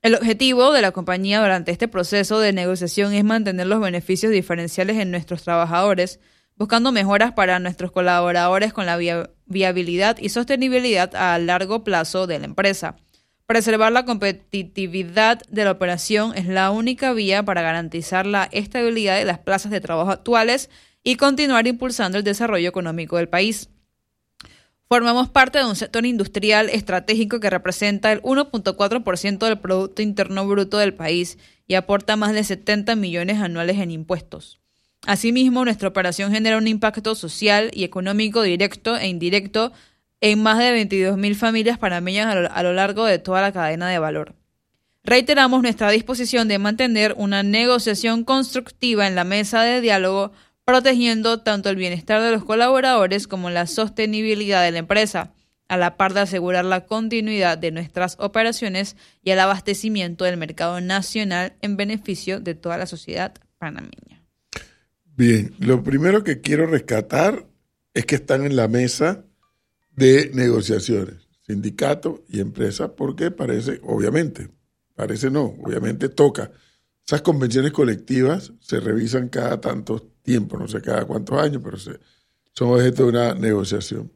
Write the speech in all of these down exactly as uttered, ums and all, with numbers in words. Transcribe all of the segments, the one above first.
El objetivo de la compañía durante este proceso de negociación es mantener los beneficios diferenciales en nuestros trabajadores, buscando mejoras para nuestros colaboradores con la via- viabilidad y sostenibilidad a largo plazo de la empresa. Preservar la competitividad de la operación es la única vía para garantizar la estabilidad de las plazas de trabajo actuales y continuar impulsando el desarrollo económico del país. Formamos parte de un sector industrial estratégico que representa el uno punto cuatro por ciento del Producto Interno Bruto del país y aporta más de setenta millones anuales en impuestos. Asimismo, nuestra operación genera un impacto social y económico directo e indirecto en más de veintidós mil familias panameñas a lo, a lo largo de toda la cadena de valor. Reiteramos nuestra disposición de mantener una negociación constructiva en la mesa de diálogo, protegiendo tanto el bienestar de los colaboradores como la sostenibilidad de la empresa, a la par de asegurar la continuidad de nuestras operaciones y el abastecimiento del mercado nacional en beneficio de toda la sociedad panameña. Bien, lo primero que quiero rescatar es que están en la mesa de negociaciones, sindicato y empresa, porque parece, obviamente, parece no, obviamente toca. Esas convenciones colectivas se revisan cada tanto tiempo, no sé cada cuántos años, pero se, son objeto de una negociación.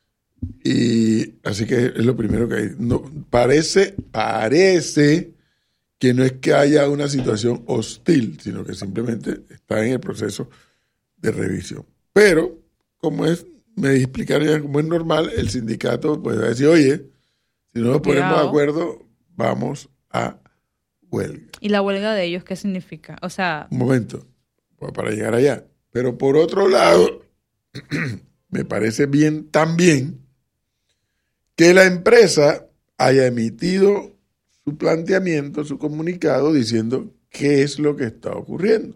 Y así que es lo primero que hay. No, parece, parece que no es que haya una situación hostil, sino que simplemente está en el proceso de revisión. Pero, como es, me explicaron como es normal, el sindicato pues va a decir, oye, si no nos ponemos de acuerdo, vamos a huelga. ¿Y la huelga de ellos qué significa? O sea... Un momento, pues para llegar allá. Pero por otro lado, me parece bien también que la empresa haya emitido su planteamiento, su comunicado, diciendo qué es lo que está ocurriendo.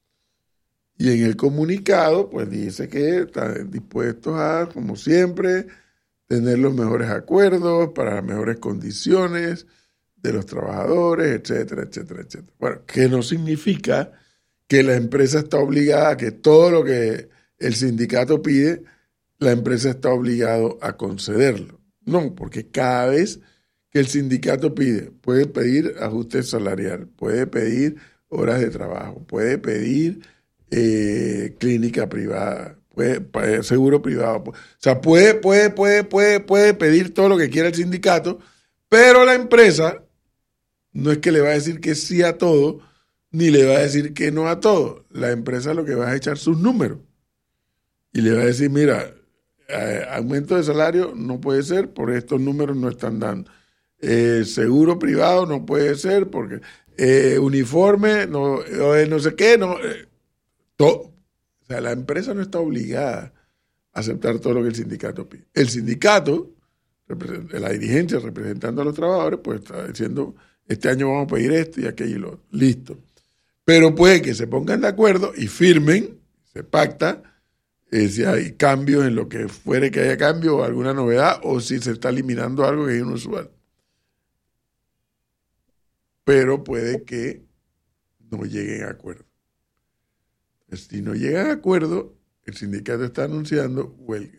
Y en el comunicado, pues dice que están dispuestos a, como siempre, tener los mejores acuerdos para las mejores condiciones de los trabajadores, etcétera, etcétera, etcétera. Bueno, que no significa que la empresa está obligada a que todo lo que el sindicato pide, la empresa está obligada a concederlo. No, porque cada vez que el sindicato pide, puede pedir ajuste salarial, puede pedir horas de trabajo, puede pedir eh, clínica privada, puede, puede seguro privado. O sea, puede, puede, puede, puede, puede pedir todo lo que quiera el sindicato, pero la empresa no es que le va a decir que sí a todo, ni le va a decir que no a todo. La empresa lo que va a echar sus números. Y le va a decir, mira, eh, aumento de salario no puede ser porque estos números no están dando. Eh, seguro privado no puede ser porque eh, uniforme, no, eh, no sé qué, no. Eh, todo. O sea, la empresa no está obligada a aceptar todo lo que el sindicato pide. El sindicato, la dirigencia representando a los trabajadores, pues está diciendo, este año vamos a pedir esto y aquello y lo otro. Listo. Pero puede que se pongan de acuerdo y firmen, se pacta, eh, si hay cambios en lo que fuere que haya cambio o alguna novedad, o si se está eliminando algo que es inusual. Pero puede que no lleguen a acuerdo. Si no llegan a acuerdo, el sindicato está anunciando huelga.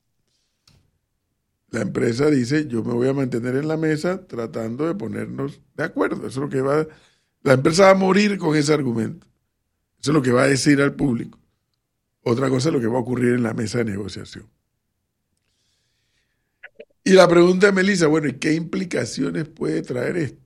La empresa dice, yo me voy a mantener en la mesa tratando de ponernos de acuerdo. Eso es lo que va, la empresa va a morir con ese argumento. Eso es lo que va a decir al público. Otra cosa es lo que va a ocurrir en la mesa de negociación. Y la pregunta de Melissa, bueno, ¿y qué implicaciones puede traer esto?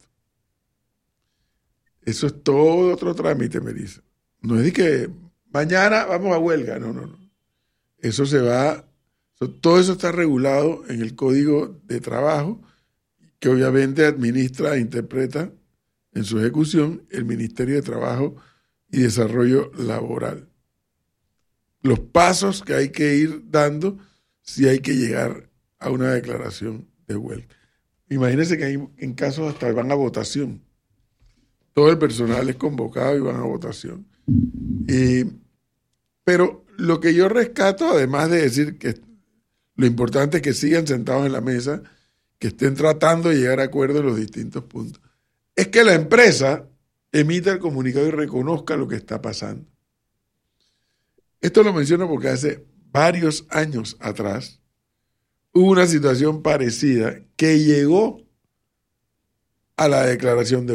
Eso es todo otro trámite, Melissa. No es de que mañana vamos a huelga, no, no, no. Eso se va... Todo eso está regulado en el Código de Trabajo, que obviamente administra e interpreta en su ejecución el Ministerio de Trabajo y Desarrollo Laboral. Los pasos que hay que ir dando si hay que llegar a una declaración de huelga. Imagínense que hay, en casos hasta van a votación. Todo el personal es convocado y van a votación. Y, pero lo que yo rescato, además de decir que lo importante es que sigan sentados en la mesa, que estén tratando de llegar a acuerdos en los distintos puntos, es que la empresa emita el comunicado y reconozca lo que está pasando. Esto lo menciono porque hace varios años atrás hubo una situación parecida que llegó a la declaración de